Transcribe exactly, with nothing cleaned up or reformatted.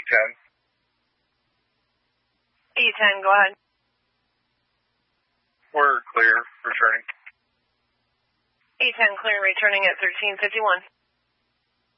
ten. E ten, go ahead. We're clear, returning. E ten, clear, returning at thirteen fifty-one.